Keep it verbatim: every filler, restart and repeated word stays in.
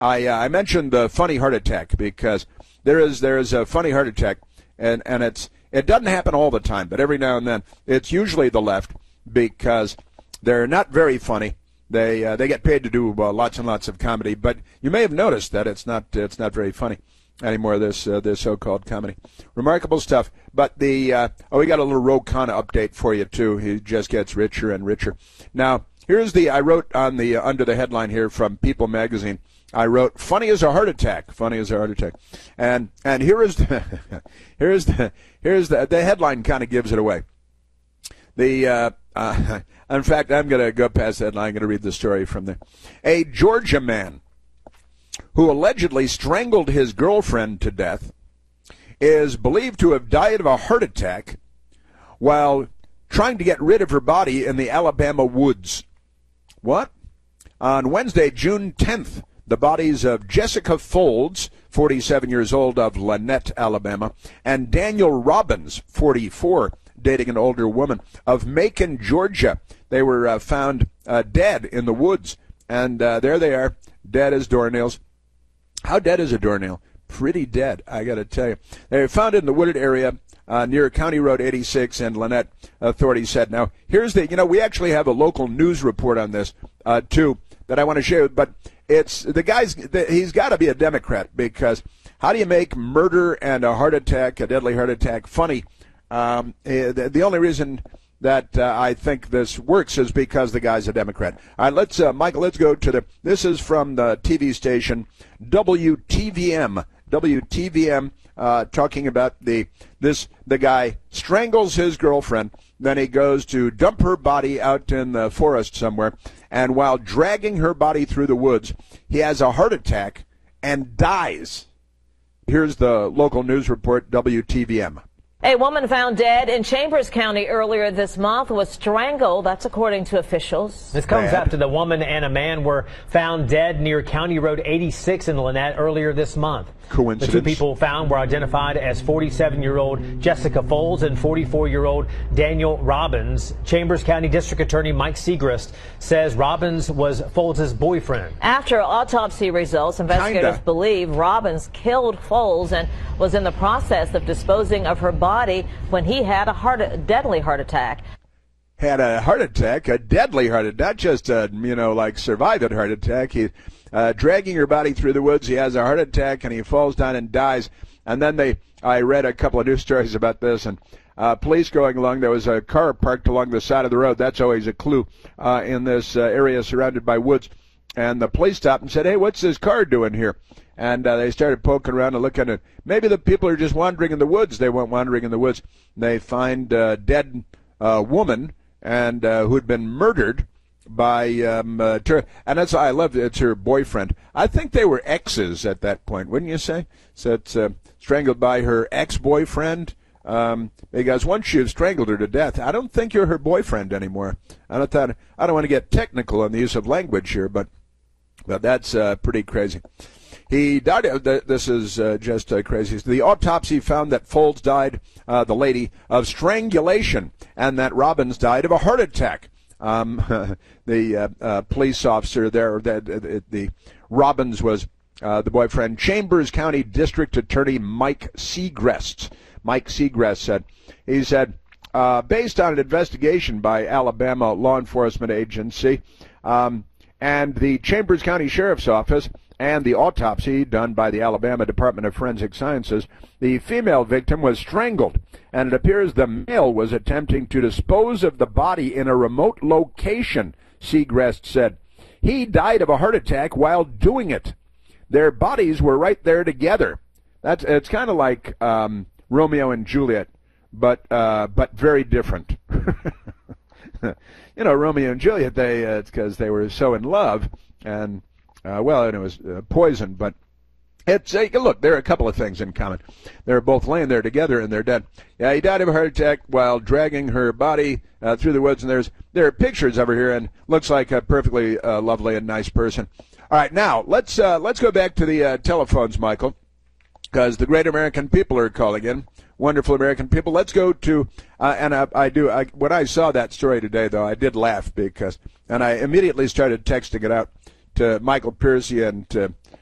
I uh, I mentioned the funny heart attack because there is there is a funny heart attack, and, and it's it doesn't happen all the time, but every now and then it's usually the left because they're not very funny. They uh, they get paid to do uh, lots and lots of comedy, but you may have noticed that it's not it's not very funny anymore. This uh, this so-called comedy, remarkable stuff. But the uh, oh, we got a little Ro Khanna update for you too. He just gets richer and richer. Now here's the I wrote on the uh, under the headline here from People magazine. I wrote, "Funny as a heart attack." Funny as a heart attack, and and here is the, here's the here's the the headline kind of gives it away. The uh, uh, in fact, I'm going to go past that headline. I'm going to read the story from there. A Georgia man who allegedly strangled his girlfriend to death is believed to have died of a heart attack while trying to get rid of her body in the Alabama woods. What? On Wednesday, June tenth. The bodies of Jessica Folds, forty-seven years old, of Lanett, Alabama, and Daniel Robbins, forty-four, dating an older woman, of Macon, Georgia. They were uh, found uh, dead in the woods, and uh, there they are, dead as doornails. How dead is a doornail? Pretty dead, I got to tell you. They were found in the wooded area uh, near County Road eighty-six, and Lanett, authorities said. Now, here's the, you know, we actually have a local news report on this, uh, too, that I want to share, but it's the guy's, he's got to be a Democrat, because how do you make murder and a heart attack, a deadly heart attack, funny? Um, the only reason that uh, I think this works is because the guy's a Democrat. All right, let's, uh, Michael, let's go to the, this is from the T V station W T V M. W T V M uh, talking about the, this, the guy strangles his girlfriend, then he goes to dump her body out in the forest somewhere, and while dragging her body through the woods, he has a heart attack and dies. Here's the local news report, W T V M. A woman found dead in Chambers County earlier this month was strangled. That's according to officials. This comes Bad. after the woman and a man were found dead near County Road eighty-six in Lanett earlier this month. Coincidence. The two people found were identified as forty-seven-year-old Jessica Folds and forty-four-year-old Daniel Robbins. Chambers County District Attorney Mike Segrist says Robbins was Folds' boyfriend. After autopsy results, investigators Kinda. believe Robbins killed Folds and was in the process of disposing of her body when he had a heart, a deadly heart attack. Had a heart attack, a deadly heart attack, not just a, you know, like survived a heart attack. He uh, dragging her body through the woods. He has a heart attack and he falls down and dies. And then they, I read a couple of news stories about this, and uh, police going along. There was a car parked along the side of the road. That's always a clue uh, in this uh, area surrounded by woods. And the police stopped and said, "Hey, what's this car doing here?" And uh, they started poking around and looking at, maybe the people are just wandering in the woods. They weren't wandering in the woods. They find a dead uh, woman and uh, who'd been murdered by, um, uh, ter- and that's I love it. It's her boyfriend. I think they were exes at that point, wouldn't you say? So it's uh, strangled by her ex-boyfriend. Um, because once you've strangled her to death, I don't think you're her boyfriend anymore. I don't thought, I don't want to get technical on the use of language here, but but that's uh, pretty crazy. He died. This is uh, just uh, crazy. The autopsy found that Folds died, uh, the lady, of strangulation, and that Robbins died of a heart attack. Um, the uh, uh, police officer there, the, the, the Robbins was uh, the boyfriend. Chambers County District Attorney Mike Segrist. Mike Segrist said, he said, uh, based on an investigation by Alabama law enforcement agency um, and the Chambers County Sheriff's Office, and the autopsy done by the Alabama Department of Forensic Sciences, the female victim was strangled, and it appears the male was attempting to dispose of the body in a remote location, Segrist said. He died of a heart attack while doing it. Their bodies were right there together. That's it's kind of like um, Romeo and Juliet, but uh, but very different. You know, Romeo and Juliet, they uh, it's because they were so in love, and Uh, well, and it was uh, poison, but it's uh, look, there are a couple of things in common. They're both laying there together and they're dead. Yeah, he died of a heart attack while dragging her body uh, through the woods, and there's there are pictures of her here, and looks like a perfectly uh, lovely and nice person. All right, now let's uh, let's go back to the uh, telephones, Michael, because the great American people are calling in. Wonderful American people. Let's go to, uh, and I, I do, I, when I saw that story today, though, I did laugh because, and I immediately started texting it out to Michael Piercy and to